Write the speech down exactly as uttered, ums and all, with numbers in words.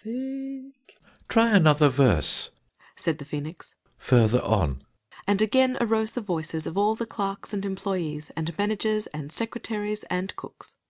sick. Try another verse, said the Phoenix. Further on. And again arose the voices of all the clerks and employees and managers and secretaries and cooks.